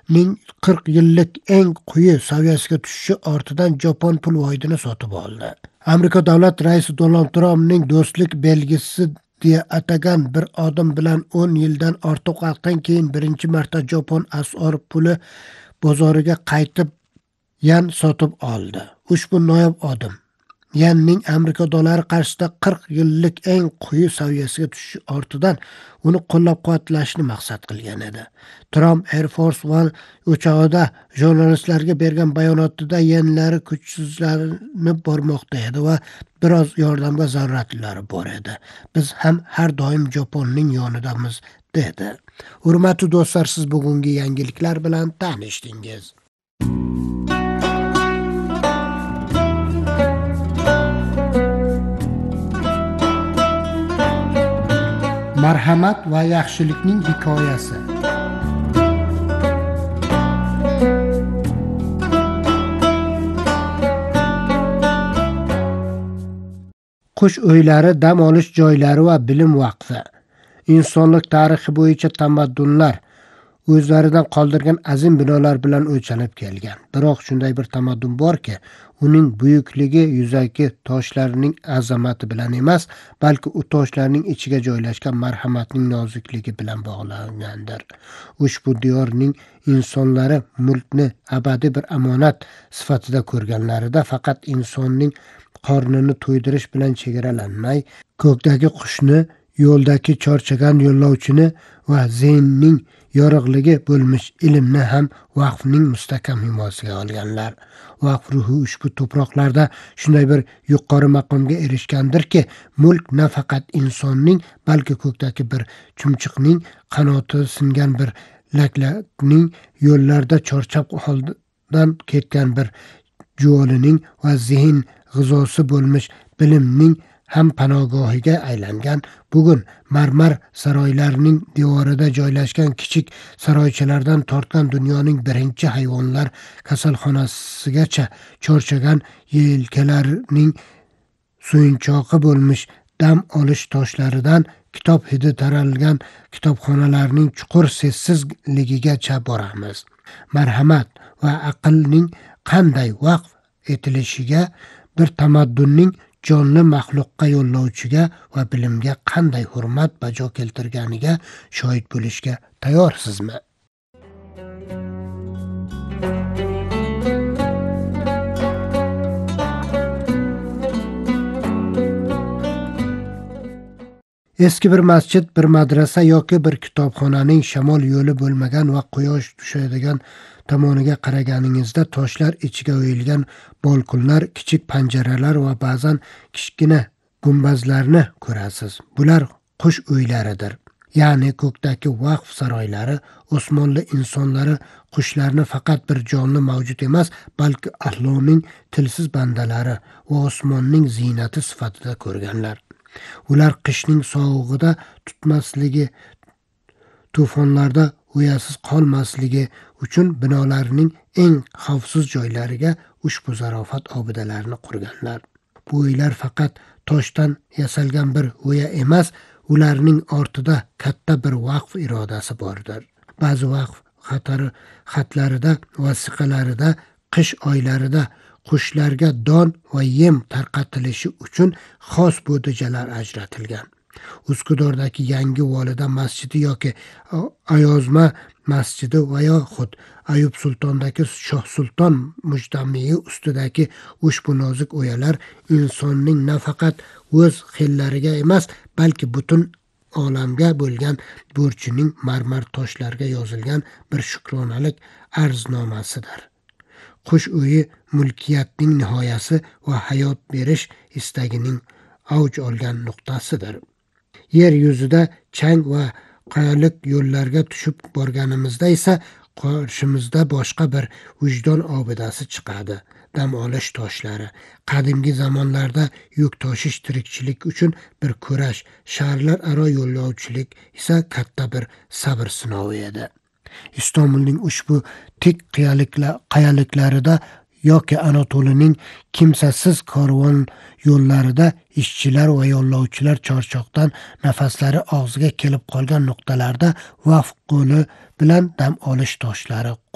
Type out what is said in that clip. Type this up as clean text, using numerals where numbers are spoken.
ning 40 yillik eng quyi saviyasiga tushishi ortidan Japon pul voydini sotib oldi. Amerika davlat raisi Donald Trumpning do'stlik belgisi deya atagan bir odim bilan 10 yildan ortiq vaqtdan keyin birinchi marta Japon as'or puli bozoriga qaytib yan sotib oldi. Ushbu noyob odim yenning Amerika dollari qarshisida 40 yillik eng quyi saviyasiga tushishi ortidan uni qo'llab-quvvatlashni maqsad qilgan edi. Trump Air Force One o'chog'ida jurnalistlarga bergan bayonotida yenlari kuchsizlanib bormoqda edi va biroz yordamga zaruratlari bor edi. Biz ham har doim Japonning yonidamiz dedi. Hurmatli do'stlar, siz bugungi yangiliklar bilan tanishdingiz. Marhamat va yaxshilikning hikoyasi. Qush uylari, dam olish joylari va bilim vaqfi. Insonlik tarixi bo'yicha tamaddunlar o'zlaridan qoldirgan azim binolar bilan o'lchanib kelgan. Biroq shunday bir tamaddun borki, uning buyukligi yuzaki toshlarning azamati bilan emas, balki u toshlarning ichiga joylashgan marhamatning nozikligi bilan bog'langandir. Ushbu diyorning insonlari mulkni abadiy bir omonat sifatida ko'rganlarida faqat insonning qornini to'ydirish bilan chegaralanmay, ko'kdagi qushni, yo'ldagi chorchagan yo'lovchini va zehnning yorug'ligi bo'lmish ilmni ham vaqfning mustahkam himoyasiga olganlar. Vaqf ruhi ushbu to'proqlarda shunday bir yuqori maqomga erishgandirki, mulk nafaqat insonning, balki ko'kdagi bir chumchuqning, qanoti singan bir laklakning, yo'llarda chorchab holdan ketgan bir juvolining va zehn g'izosi bo'lmish bilimning ham panogohiga aylangan. Bugun marmar saroylarning devorida joylashgan kichik saroychalardan tortgan dunyoning birinchi hayvonlar kasalxonasigacha chorchagan yelkalarining suyunchoqi bo'lmish dam olish toshlaridan kitob hidi taralgan kitobxonalarning chuqur sessizligigacha boramiz. Marhamat va aqlning qanday vaqf etilishiga, bir tamaddunning jonli maxluqqa yo'llovchiga va bilimga qanday hurmat bajo keltirganiga shohid bo'lishga tayyorsizmi? Eski bir masjid, bir madrasa yoki bir kitobxonaning shamol yo'li bo'lmagan va quyosh tushadigan tomoniga qaraganingizda toshlar ichiga o'yilgan balkonlar, kichik panjaralar va ba'zan kichkina gumbazlarni ko'rasiz. Bular qush uylaridir. Ya'ni ko'kdagi vaqf saroylari, osmonli insonlari qushlarni faqat bir jonli mavjud emas, balki Allohning tilsiz bandalari va osmonning ziynati sifatida ko'rganlar. Ular qishning sovug'ida tutmasligi, to'fonlarda uyasiz qolmasligi uchun binolarning eng xavfsiz joylariga ushbu zarofat obidalarini qurganlar. Bu uylar faqat toshdan yasalgan bir uya emas, ularning ortida katta bir vaqf irodasi bordir. Ba'zi vaqf xatlarida, vasiqalarida qish oylarida qushlarga don va yem tarqatilishi uchun xos bo'dijalar ajratilgan. Uskudordagi yangi Volida masjidi yoki Ayozma masjidi va yoxud Ayub Sultondagi Shoh Sulton Mujdamiyi ustidagi ushbu nozik o'yalar insonning nafaqat o'z xillariga emas, balki butun olamga bo'lgan burchining marmar toshlarga yozilgan bir shukronalik arznomasidir. Qush uyi mulkiyatning nihoyasi va hayot berish istagining avj olgan nuqtasidir. Yer yuzida chang va qayalik yo'llarga tushib borganimizda esa qarshimizda boshqa bir vijdon obidasi chiqadi. Dam olish toshlari. Qadimgi zamonlarda yuk tashish tirikchilik uchun bir kurash, shaharlar aro yo'lovchilik esa katta bir sabr sinovi edi. Istanbulning ushbu tik qayaliklarida yoki Anatoliyaning kimsasiz karvon yo'llarida ishchilar va yo'lovchilar charchoqdan nafaslari og'ziga kelib qolgan nuqtalarda vaqf qo'li bilan dam olish toshlari